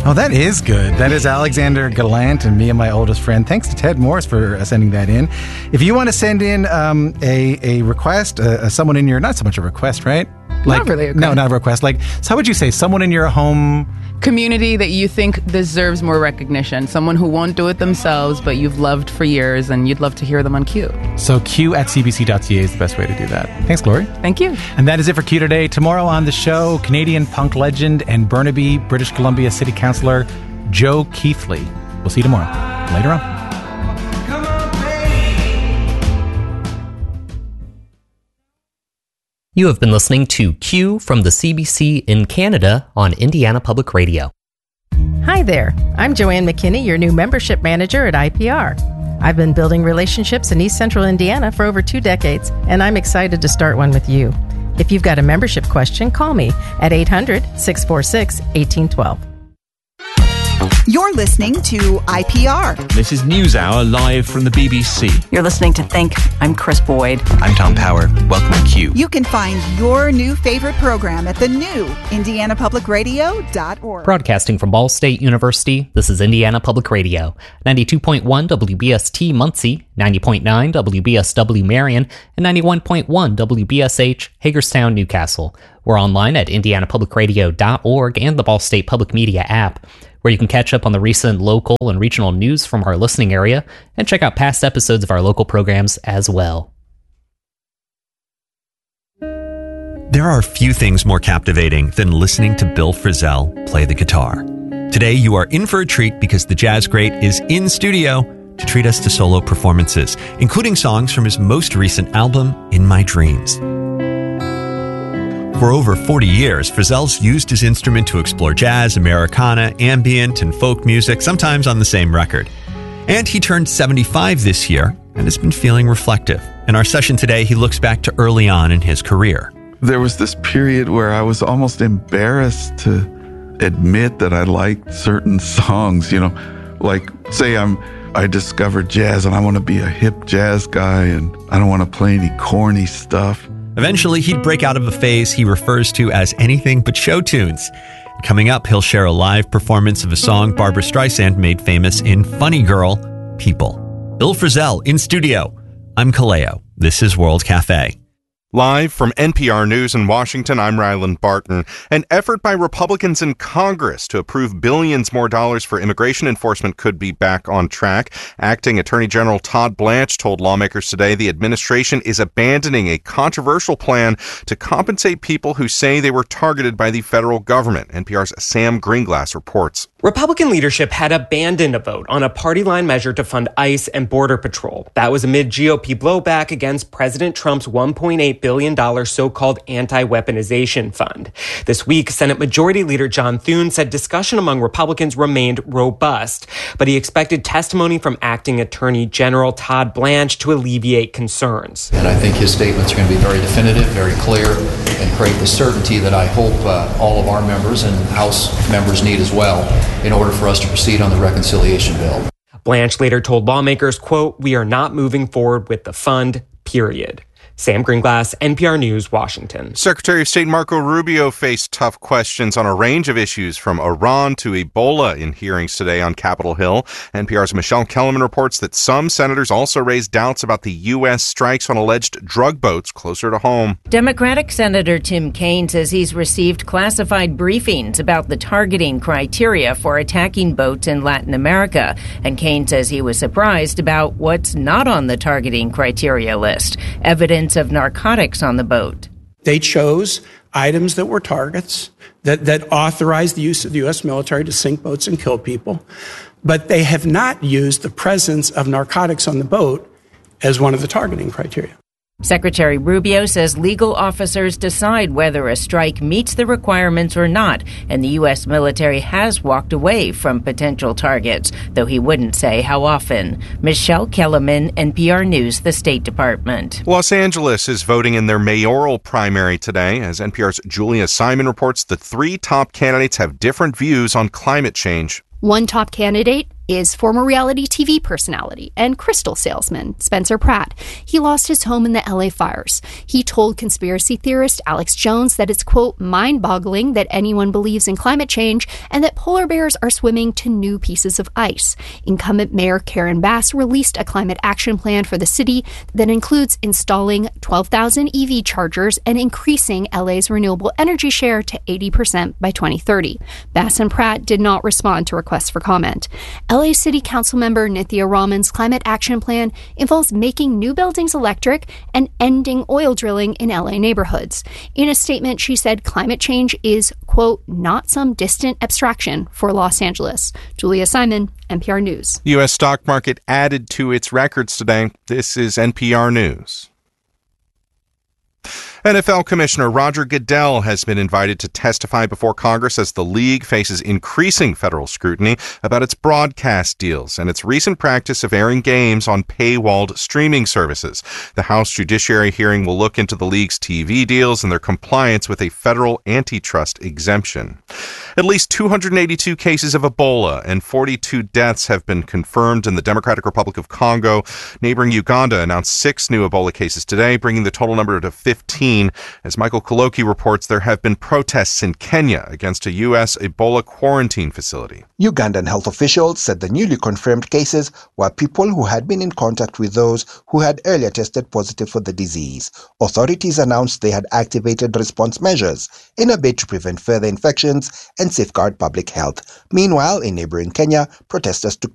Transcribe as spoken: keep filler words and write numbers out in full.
Oh, that is good. That is Alexander Gallant and me and my oldest friend. Thanks to Ted Morris for sending that in. If you want to send in um, a, a request, uh, someone in your, not so much a request, right? Like, not really a request. No, not a request. Like, so how would you say someone in your home community that you think deserves more recognition? Someone who won't do it themselves, but you've loved for years and you'd love to hear them on Q. So Q at c b c dot c a is the best way to do that. Thanks, Glory. Thank you. And that is it for Q today. Tomorrow on the show, Canadian punk legend and Burnaby, British Columbia City Councillor Joe Keithley. We'll see you tomorrow. Later on. You have been listening to Q from the C B C in Canada on Indiana Public Radio. Hi there. I'm Joanne McKinney, your new membership manager at I P R. I've been building relationships in East Central Indiana for over two decades, and I'm excited to start one with you. If you've got a membership question, call me at eight hundred, six four six, one eight one two. You're listening to I P R. This is NewsHour live from the B B C. You're listening to Think. I'm Chris Boyd. I'm Tom Power. Welcome to Q. You can find your new favorite program at the new indiana public radio dot org. Broadcasting from Ball State University, this is Indiana Public Radio. ninety-two point one W B S T Muncie, ninety point nine W B S W Marion, and ninety-one point one W B S H Hagerstown, Newcastle. We're online at indiana public radio dot org and the Ball State Public Media app, where you can catch up on the recent local and regional news from our listening area and check out past episodes of our local programs as well. There are few things more captivating than listening to Bill Frisell play the guitar. Today, you are in for a treat because the jazz great is in studio to treat us to solo performances, including songs from his most recent album, In My Dreams. For over forty years, Frisell's used his instrument to explore jazz, Americana, ambient, and folk music, sometimes on the same record. And he turned seventy-five this year and has been feeling reflective. In our session today, he looks back to early on in his career. There was this period where I was almost embarrassed to admit that I liked certain songs, you know, like say I'm I discovered jazz and I want to be a hip jazz guy and I don't want to play any corny stuff. Eventually, he'd break out of a phase he refers to as anything but show tunes. Coming up, he'll share a live performance of a song Barbra Streisand made famous in Funny Girl, People. Bill Frisell in studio. I'm Kaleo. This is World Cafe. Live from N P R News in Washington, I'm Ryland Barton. An effort by Republicans in Congress to approve billions more dollars for immigration enforcement could be back on track. Acting Attorney General Todd Blanche told lawmakers today the administration is abandoning a controversial plan to compensate people who say they were targeted by the federal government. N P R's Sam Greenglass reports. Republican leadership had abandoned a vote on a party line measure to fund ICE and Border Patrol. That was amid G O P blowback against President Trump's one point eight billion dollars so-called anti-weaponization fund. This week, Senate Majority Leader John Thune said discussion among Republicans remained robust, but he expected testimony from Acting Attorney General Todd Blanche to alleviate concerns. And I think his statements are going to be very definitive, very clear, and create the certainty that I hope uh, all of our members and House members need as well in order for us to proceed on the reconciliation bill. Blanche later told lawmakers, quote, "We are not moving forward with the fund, period." Sam Greenglass, N P R News, Washington. Secretary of State Marco Rubio faced tough questions on a range of issues from Iran to Ebola in hearings today on Capitol Hill. N P R's Michelle Kellerman reports that some senators also raised doubts about the U S strikes on alleged drug boats closer to home. Democratic Senator Tim Kaine says he's received classified briefings about the targeting criteria for attacking boats in Latin America. And Kaine says he was surprised about what's not on the targeting criteria list. Evidence of narcotics on the boat. They chose items that were targets, that, that authorized the use of the U S military to sink boats and kill people, but they have not used the presence of narcotics on the boat as one of the targeting criteria. Secretary Rubio says legal officers decide whether a strike meets the requirements or not, and the U S military has walked away from potential targets, though he wouldn't say how often. Michelle Kellerman, N P R News, the State Department. Los Angeles is voting in their mayoral primary today. As N P R's Julia Simon reports, the three top candidates have different views on climate change. One top candidate is former reality T V personality and crystal salesman Spencer Pratt. He lost his home in the L A fires. He told conspiracy theorist Alex Jones that it's, quote, mind-boggling that anyone believes in climate change and that polar bears are swimming to new pieces of ice. Incumbent Mayor Karen Bass released a climate action plan for the city that includes installing twelve thousand E V chargers and increasing L A's renewable energy share to eighty percent by twenty thirty. Bass and Pratt did not respond to requests for comment. L A City Council member Nithya Raman's climate action plan involves making new buildings electric and ending oil drilling in L A neighborhoods. In a statement, she said climate change is, quote, not some distant abstraction for Los Angeles. Julia Simon, N P R News. The U S stock market added to its records today. This is N P R News. N F L Commissioner Roger Goodell has been invited to testify before Congress as the league faces increasing federal scrutiny about its broadcast deals and its recent practice of airing games on paywalled streaming services. The House Judiciary hearing will look into the league's T V deals and their compliance with a federal antitrust exemption. At least two hundred eighty-two cases of Ebola and forty-two deaths have been confirmed in the Democratic Republic of Congo. Neighboring Uganda announced six new Ebola cases today, bringing the total number to fifteen. As Michael Koloki reports, there have been protests in Kenya against a U S Ebola quarantine facility. Ugandan health officials said the newly confirmed cases were people who had been in contact with those who had earlier tested positive for the disease. Authorities announced they had activated response measures in a bid to prevent further infections and safeguard public health. Meanwhile, in neighboring Kenya, protesters took